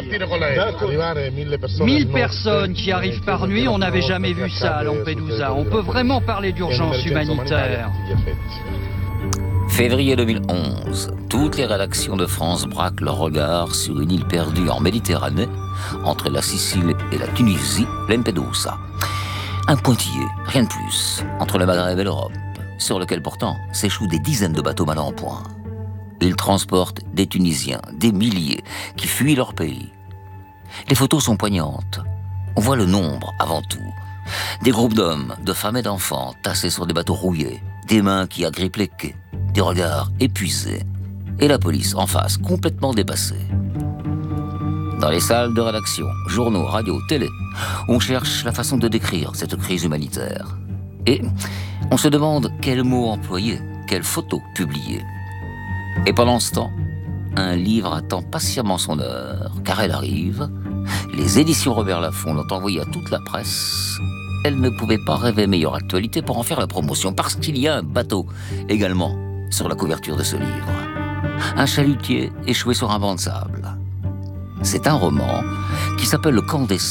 [SPEAKER 25] Mille personnes qui arrivent par nuit, on n'avait jamais vu ça à Lampedusa. On peut vraiment parler d'urgence humanitaire.
[SPEAKER 20] Février deux mille onze, toutes les rédactions de France braquent leur regard sur une île perdue en Méditerranée, entre la Sicile et la Tunisie, Lampedusa. Un pointillé, rien de plus, entre le Maghreb et l'Europe, sur lequel pourtant s'échouent des dizaines de bateaux mal en point. Ils transportent des Tunisiens, des milliers, qui fuient leur pays. Les photos sont poignantes. On voit le nombre avant tout. Des groupes d'hommes, de femmes et d'enfants tassés sur des bateaux rouillés, des mains qui agrippent les quais, des regards épuisés, et la police en face, complètement dépassée. Dans les salles de rédaction, journaux, radio, télé, on cherche la façon de décrire cette crise humanitaire. Et on se demande quels mots employer, quelles photos publier. Et pendant ce temps, un livre attend patiemment son heure, car elle arrive. Les éditions Robert Laffont l'ont envoyé à toute la presse. Elle ne pouvait pas rêver meilleure actualité pour en faire la promotion, parce qu'il y a un bateau également sur la couverture de ce livre. Un chalutier échoué sur un banc de sable. C'est un roman qui s'appelle Le camp des saints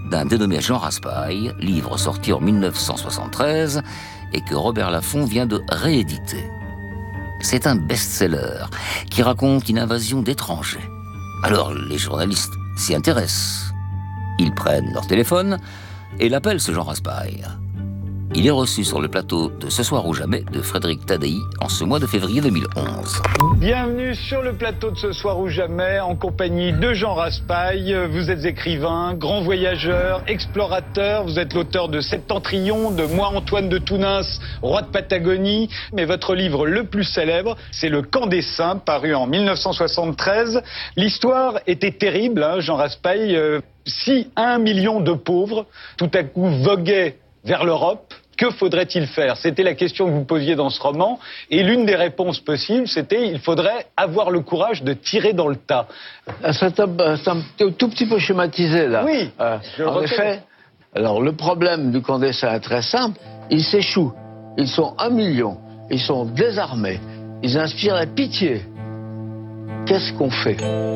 [SPEAKER 20] d'un dénommé Jean Raspail, livre sorti en mille neuf cent soixante-treize et que Robert Laffont vient de rééditer. C'est un best-seller qui raconte une invasion d'étrangers. Alors les journalistes s'y intéressent. Ils prennent leur téléphone et l'appellent ce Jean Raspail. Il est reçu sur le plateau de Ce soir ou jamais de Frédéric Tadei en ce mois de février deux mille onze.
[SPEAKER 1] Bienvenue sur le plateau de Ce soir ou jamais en compagnie de Jean Raspail. Vous êtes écrivain, grand voyageur, explorateur. Vous êtes l'auteur de Septentrion, de Moi Antoine de Tounins, roi de Patagonie. Mais votre livre le plus célèbre, c'est Le Camp des Saints, paru en mille neuf cent soixante-treize. L'histoire était terrible, hein, Jean Raspail. Euh, si un million de pauvres, tout à coup, voguaient vers l'Europe, que faudrait-il faire? C'était la question que vous posiez dans ce roman. Et l'une des réponses possibles, c'était il faudrait avoir le courage de tirer dans le tas.
[SPEAKER 3] C'est un, un tout petit peu schématisé, là.
[SPEAKER 1] Oui.
[SPEAKER 3] Euh, en effet, alors le problème du Camp des Saints est très simple. Ils s'échouent. Ils sont un million. Ils sont désarmés. Ils inspirent la pitié. Qu'est-ce qu'on fait?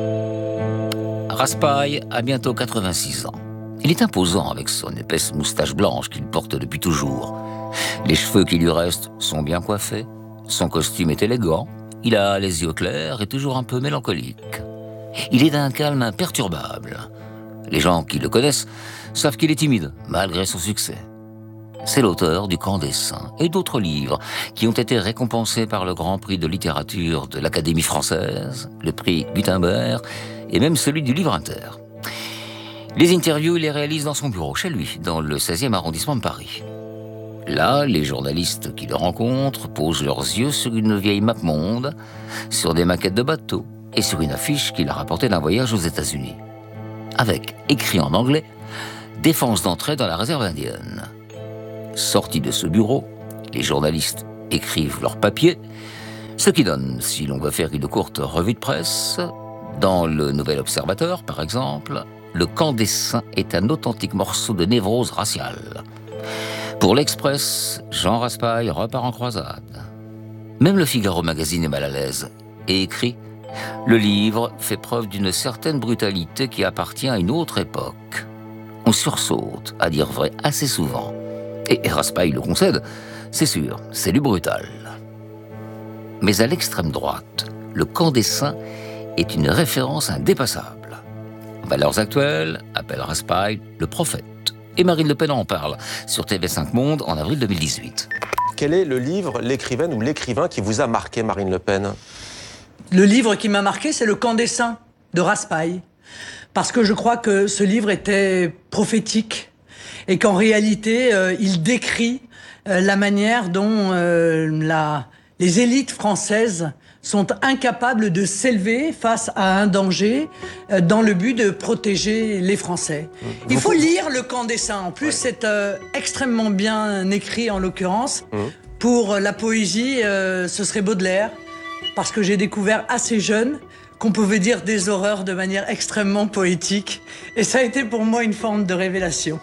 [SPEAKER 20] Raspail a bientôt quatre-vingt-six ans. Il est imposant avec son épaisse moustache blanche qu'il porte depuis toujours. Les cheveux qui lui restent sont bien coiffés, son costume est élégant, il a les yeux clairs et toujours un peu mélancolique. Il est d'un calme imperturbable. Les gens qui le connaissent savent qu'il est timide, malgré son succès. C'est l'auteur du Camp des Saints et d'autres livres qui ont été récompensés par le Grand Prix de littérature de l'Académie française, le prix Gutenberg et même celui du Livre Inter. Les interviews, il les réalise dans son bureau, chez lui, dans le seizième arrondissement de Paris. Là, les journalistes qui le rencontrent posent leurs yeux sur une vieille map monde, sur des maquettes de bateaux et sur une affiche qu'il a rapportée d'un voyage aux États-Unis. Avec, écrit en anglais, « Défense d'entrée dans la réserve indienne ». Sortis de ce bureau, les journalistes écrivent leurs papiers, ce qui donne, si l'on veut faire une courte revue de presse, dans le Nouvel Observateur, par exemple, Le Camp des Saints est un authentique morceau de névrose raciale. Pour l'Express, Jean Raspail repart en croisade. Même le Figaro magazine est mal à l'aise et écrit « Le livre fait preuve d'une certaine brutalité qui appartient à une autre époque. On sursaute, à dire vrai, assez souvent. Et Raspail le concède, c'est sûr, c'est du brutal. » Mais à l'extrême droite, Le Camp des Saints est une référence indépassable. Valeurs actuelles appelle Raspail le prophète. Et Marine Le Pen en parle sur T V cinq Monde en avril deux mille dix-huit.
[SPEAKER 4] Quel est le livre, l'écrivaine ou l'écrivain qui vous a marqué, Marine Le Pen?
[SPEAKER 5] Le livre qui m'a marqué, c'est Le Camp des Saints de Raspail. Parce que je crois que ce livre était prophétique et qu'en réalité, euh, il décrit euh, la manière dont euh, la, les élites françaises sont incapables de s'élever face à un danger euh, dans le but de protéger les Français. Mmh. Il faut lire Le Camp des Saints. En plus, ouais. c'est euh, extrêmement bien écrit, en l'occurrence. Mmh. Pour la poésie, euh, ce serait Baudelaire, parce que j'ai découvert assez jeune qu'on pouvait dire des horreurs de manière extrêmement poétique. Et ça a été pour moi une forme de révélation.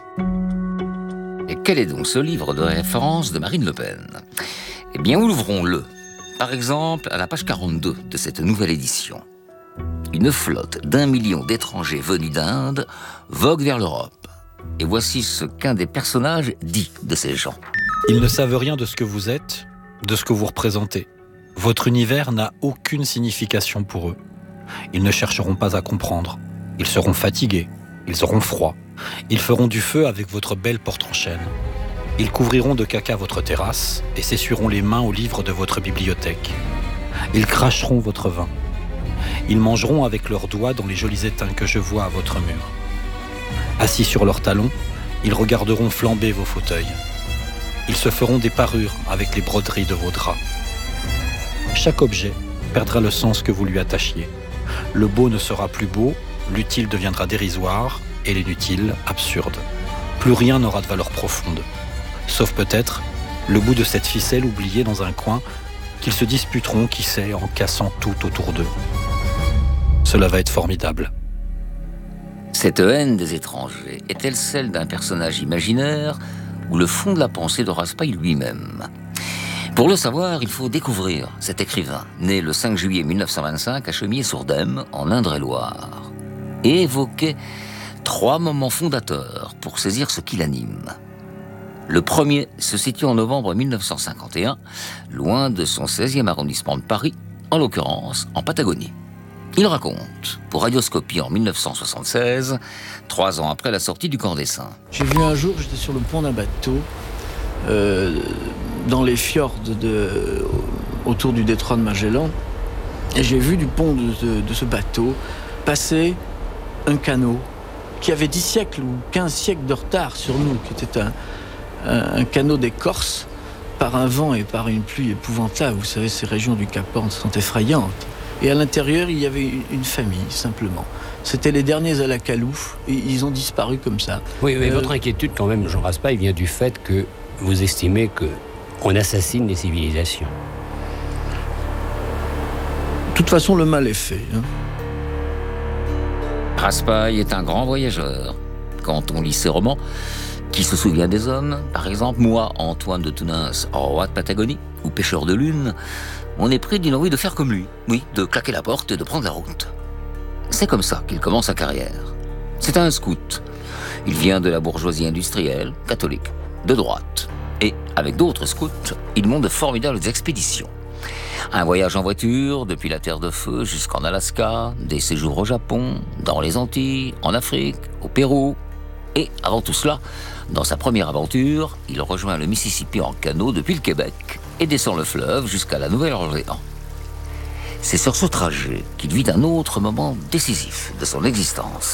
[SPEAKER 20] Et quel est donc ce livre de référence de Marine Le Pen? Eh bien, ouvrons-le. Par exemple, à la page quarante-deux de cette nouvelle édition. Une flotte d'un million d'étrangers venus d'Inde vogue vers l'Europe. Et voici ce qu'un des personnages dit de ces gens.
[SPEAKER 6] Ils ne savent rien de ce que vous êtes, de ce que vous représentez. Votre univers n'a aucune signification pour eux. Ils ne chercheront pas à comprendre. Ils seront fatigués, ils auront froid. Ils feront du feu avec votre belle porte en chêne. Ils couvriront de caca votre terrasse et s'essuieront les mains aux livres de votre bibliothèque. Ils cracheront votre vin. Ils mangeront avec leurs doigts dans les jolis étains que je vois à votre mur. Assis sur leurs talons, ils regarderont flamber vos fauteuils. Ils se feront des parures avec les broderies de vos draps. Chaque objet perdra le sens que vous lui attachiez. Le beau ne sera plus beau, l'utile deviendra dérisoire et l'inutile absurde. Plus rien n'aura de valeur profonde. Sauf peut-être le bout de cette ficelle oubliée dans un coin qu'ils se disputeront, qui sait, en cassant tout autour d'eux. Cela va être formidable.
[SPEAKER 20] Cette haine des étrangers est-elle celle d'un personnage imaginaire ou le fond de la pensée de Raspail lui-même? Pour le savoir, il faut découvrir cet écrivain, né le cinq juillet mille neuf cent vingt-cinq à Chemillé-sur-Dème, en Indre-et-Loire, et évoquer Trois moments fondateurs pour saisir ce qui l'anime. Le premier se situe en novembre mille neuf cent cinquante et un, loin de son seizième arrondissement de Paris, en l'occurrence en Patagonie. Il raconte, pour Radioscopie en mille neuf cent soixante-seize, trois ans après la sortie du Camp des Saints.
[SPEAKER 8] J'ai vu un jour, j'étais sur le pont d'un bateau, euh, dans les fjords de, autour du détroit de Magellan, et j'ai vu du pont de, de, de ce bateau passer un canot qui avait dix siècles ou quinze siècles de retard sur nous, qui était un, un, un canot d'écorce par un vent et par une pluie épouvantable. Vous savez, ces régions du Cap Horn sont effrayantes. Et à l'intérieur, il y avait une famille, simplement. C'était les derniers à la calouffe, et ils ont disparu comme ça.
[SPEAKER 9] Oui, mais
[SPEAKER 8] euh...
[SPEAKER 9] votre inquiétude, quand même, Jean Raspail, vient du fait que vous estimez qu'on assassine les civilisations.
[SPEAKER 8] De toute façon, le mal est fait. Hein.
[SPEAKER 20] Raspail est un grand voyageur. Quand on lit ses romans, qui se souvient des hommes, par exemple, moi, Antoine de Tounens, roi de Patagonie, ou pêcheur de lune, on est pris d'une envie de faire comme lui, oui, de claquer la porte et de prendre la route. C'est comme ça qu'il commence sa carrière. C'est un scout. Il vient de la bourgeoisie industrielle, catholique, de droite. Et, avec d'autres scouts, il monte de formidables expéditions. Un voyage en voiture, depuis la Terre de Feu jusqu'en Alaska, des séjours au Japon, dans les Antilles, en Afrique, au Pérou. Et, avant tout cela, dans sa première aventure, il rejoint le Mississippi en canot depuis le Québec et descend le fleuve jusqu'à la Nouvelle-Orléans. C'est sur ce trajet qu'il vit un autre moment décisif de son existence.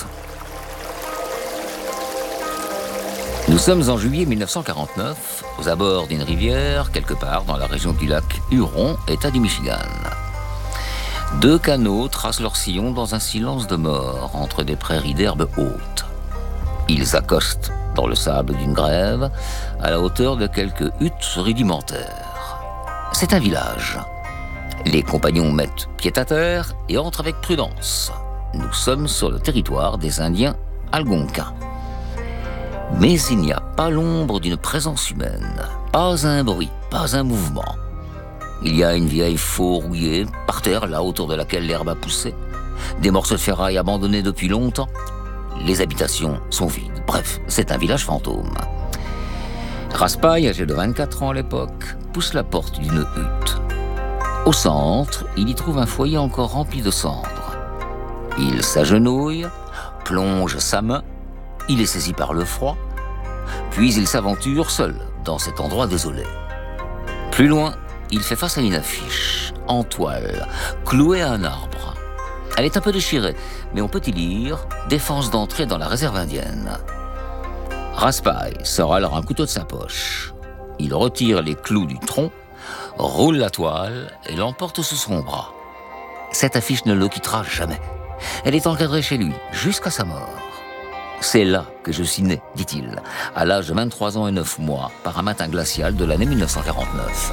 [SPEAKER 20] Nous sommes en juillet mille neuf cent quarante-neuf, aux abords d'une rivière, quelque part dans la région du lac Huron, État du Michigan. Deux canots tracent leur sillon dans un silence de mort entre des prairies d'herbes hautes. Ils accostent dans le sable d'une grève, à la hauteur de quelques huttes rudimentaires. C'est un village. Les compagnons mettent pied à terre et entrent avec prudence. Nous sommes sur le territoire des Indiens algonquins. Mais il n'y a pas l'ombre d'une présence humaine, pas un bruit, pas un mouvement. Il y a une vieille faux rouillée, par terre, là autour de laquelle l'herbe a poussé, des morceaux de ferraille abandonnés depuis longtemps. Les habitations sont vides. Bref, c'est un village fantôme. Raspail, âgé de vingt-quatre ans à l'époque, pousse la porte d'une hutte. Au centre, il y trouve un foyer encore rempli de cendres. Il s'agenouille, plonge sa main, il est saisi par le froid, puis il s'aventure seul dans cet endroit désolé. Plus loin, il fait face à une affiche, en toile, clouée à un arbre. Elle est un peu déchirée, mais on peut y lire « Défense d'entrée dans la réserve indienne ». Raspail sort alors un couteau de sa poche. Il retire les clous du tronc, roule la toile et l'emporte sous son bras. Cette affiche ne le quittera jamais. Elle est encadrée chez lui, jusqu'à sa mort. C'est là que je suis né, dit-il, à l'âge de vingt-trois ans et neuf mois, par un matin glacial de l'année mille neuf cent quarante-neuf.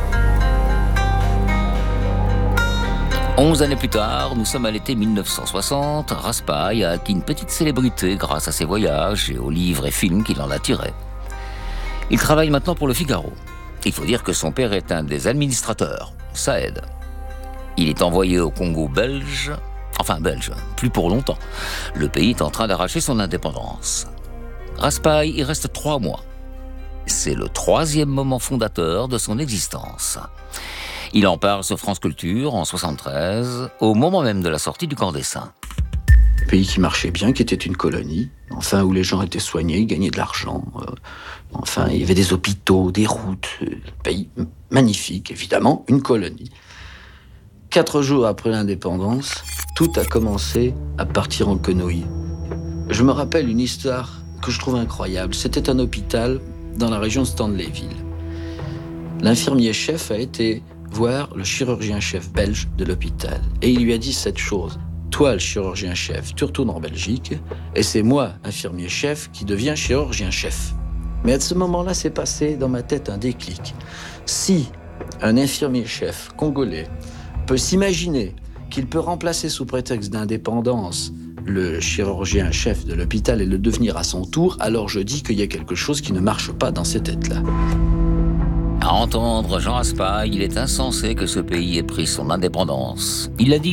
[SPEAKER 20] Onze années plus tard, nous sommes à l'été mille neuf cent soixante, Raspail a acquis une petite célébrité grâce à ses voyages et aux livres et films qu'il en a tirés. Il travaille maintenant pour le Figaro. Il faut dire que son père est un des administrateurs, ça aide. Il est envoyé au Congo belge, enfin belge, plus pour longtemps. Le pays est en train d'arracher son indépendance. Raspail y reste trois mois. C'est le troisième moment fondateur de son existence. Il en parle sur France Culture en soixante-treize, au moment même de la sortie du Camp des Saints.
[SPEAKER 8] Un pays qui marchait bien, qui était une colonie, enfin où les gens étaient soignés, ils gagnaient de l'argent. Euh, enfin, il y avait des hôpitaux, des routes, euh, un pays magnifique, évidemment, une colonie. Quatre jours après l'indépendance, tout a commencé à partir en quenouille. Je me rappelle une histoire que je trouve incroyable. C'était un hôpital dans la région de Stanleyville. L'infirmier-chef a été voir le chirurgien-chef belge de l'hôpital. Et il lui a dit cette chose. Toi, le chirurgien-chef, tu retournes en Belgique, et c'est moi, infirmier-chef, qui deviens chirurgien-chef. Mais à ce moment-là, s'est passé dans ma tête un déclic. Si un infirmier-chef congolais peut s'imaginer qu'il peut remplacer sous prétexte d'indépendance le chirurgien-chef de l'hôpital et le devenir à son tour, alors je dis qu'il y a quelque chose qui ne marche pas dans ces têtes-là.
[SPEAKER 20] À entendre Jean Raspail, il est insensé que ce pays ait pris son indépendance. Il l'a dit,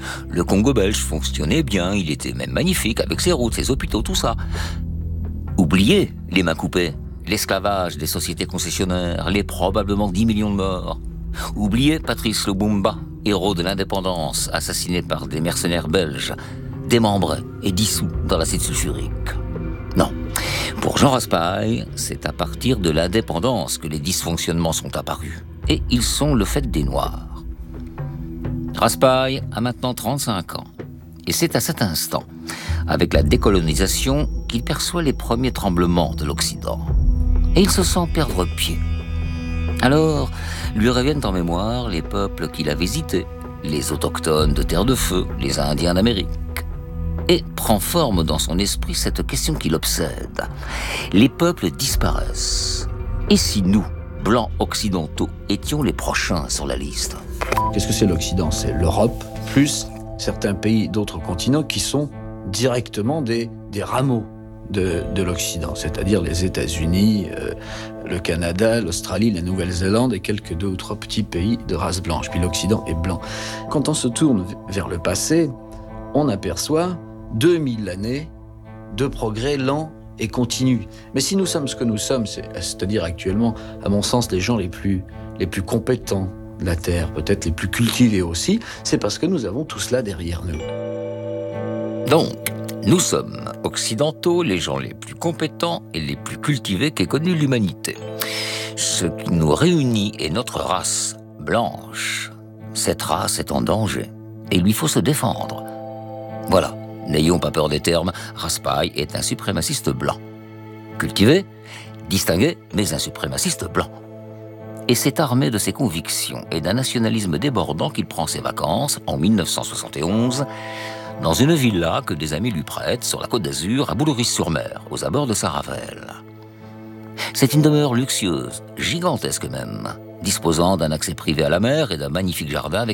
[SPEAKER 20] Le Congo belge fonctionnait bien, il était même magnifique avec ses routes, ses hôpitaux, tout ça. Oubliez les mains coupées, l'esclavage des sociétés concessionnaires, les probablement dix millions de morts. Oubliez Patrice Lumumba, héros de l'indépendance, assassiné par des mercenaires belges, démembré et dissous dans l'acide sulfurique. Non. Pour Jean Raspail, c'est à partir de l'indépendance que les dysfonctionnements sont apparus. Et ils sont le fait des Noirs. Raspail a maintenant trente-cinq ans. Et c'est à cet instant, avec la décolonisation, qu'il perçoit les premiers tremblements de l'Occident. Et il se sent perdre pied. Alors, lui reviennent en mémoire les peuples qu'il a visités, les autochtones de Terre de Feu, les Indiens d'Amérique. Et prend forme dans son esprit cette question qui l'obsède. Les peuples disparaissent. Et si nous, blancs occidentaux, étions les prochains sur la liste?
[SPEAKER 8] Qu'est-ce que c'est l'Occident? C'est l'Europe, plus certains pays d'autres continents qui sont directement des, des rameaux de, de l'Occident, c'est-à-dire les États-Unis, euh, le Canada, l'Australie, la Nouvelle-Zélande et quelques deux ou trois petits pays de race blanche. Puis l'Occident est blanc. Quand on se tourne vers le passé, on aperçoit deux mille années de progrès lents et continu. Mais si nous sommes ce que nous sommes, c'est-à-dire actuellement, à mon sens, les gens les plus, les plus compétents de la Terre, peut-être les plus cultivés aussi, c'est parce que nous avons tout cela derrière nous.
[SPEAKER 20] Donc, nous sommes occidentaux, les gens les plus compétents et les plus cultivés qu'ait connue l'humanité. Ce qui nous réunit est notre race blanche. Cette race est en danger et il lui faut se défendre. Voilà. N'ayons pas peur des termes, Raspail est un suprémaciste blanc. Cultivé, distingué, mais un suprémaciste blanc. Et c'est armé de ses convictions et d'un nationalisme débordant qu'il prend ses vacances, en mille neuf cent soixante et onze, dans une villa que des amis lui prêtent sur la Côte d'Azur, à Bouloris-sur-Mer, aux abords de Saint-Ravel. C'est une demeure luxueuse, gigantesque même, disposant d'un accès privé à la mer et d'un magnifique jardin avec